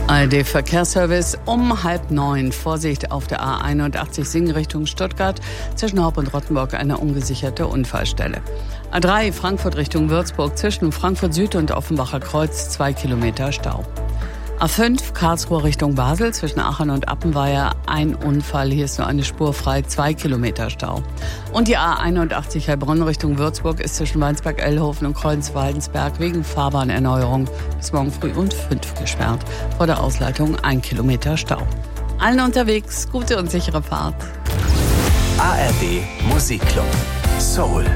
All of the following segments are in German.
ARD-Verkehrsservice um 8:30. Vorsicht auf der A81 Singen Richtung Stuttgart. Zwischen Horb und Rottenburg eine ungesicherte Unfallstelle. A3 Frankfurt Richtung Würzburg. Zwischen Frankfurt Süd und Offenbacher Kreuz 2 Kilometer Stau. A5 Karlsruhe Richtung Basel. Zwischen Aachen und Appenweier ein Unfall. Hier ist nur eine Spur frei. 2 Kilometer Stau. Und die A81 Heilbronn Richtung Würzburg ist zwischen Weinsberg-Ellhofen und Kreuz-Waldensberg wegen Fahrbahnerneuerung bis morgen früh um 5 gesperrt. Vor der Ausleitung 1 Kilometer Stau. Allen unterwegs gute und sichere Fahrt. ARD Musikclub Soul.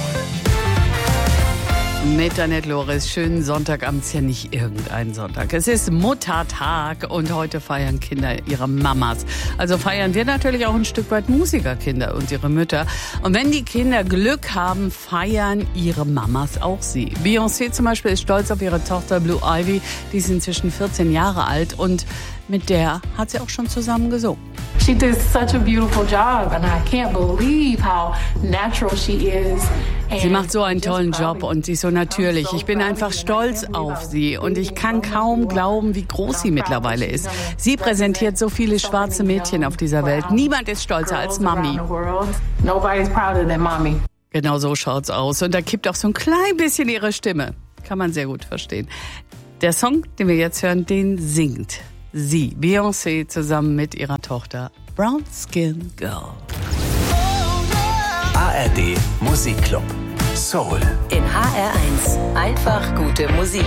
Mit Annette Loris, schönen Sonntagabend, ist ja nicht irgendein Sonntag. Es ist Muttertag und heute feiern Kinder ihre Mamas. Also feiern wir natürlich auch ein Stück weit Musikerkinder und ihre Mütter. Und wenn die Kinder Glück haben, feiern ihre Mamas auch sie. Beyoncé zum Beispiel ist stolz auf ihre Tochter Blue Ivy, die ist inzwischen 14 Jahre alt und mit der hat sie auch schon zusammen gesungen. She did such a beautiful job and I can't believe how natural she is. Sie macht so einen tollen Job und sie ist so natürlich. Ich bin einfach stolz auf sie und ich kann kaum glauben, wie groß sie mittlerweile ist. Sie präsentiert so viele schwarze Mädchen auf dieser Welt. Niemand ist stolzer als Mami. Nobody's prouder than Mommy. Genau so schaut's aus. Und da kippt auch so ein klein bisschen ihre Stimme. Kann man sehr gut verstehen. Der Song, den wir jetzt hören, den singt sie, Beyoncé, zusammen mit ihrer Tochter Brown Skin Girl. ARD Musikclub Soul. In HR1 einfach gute Musik.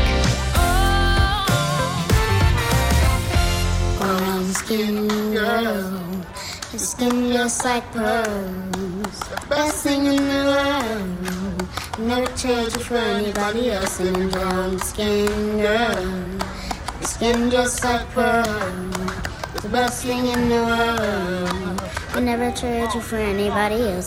Brown skin girl, your skin just like pearls. Best thing in the world. Never trade you for anybody else. And brown skin girl, your skin just like pearls. The best thing in the world. I never trade you for anybody else.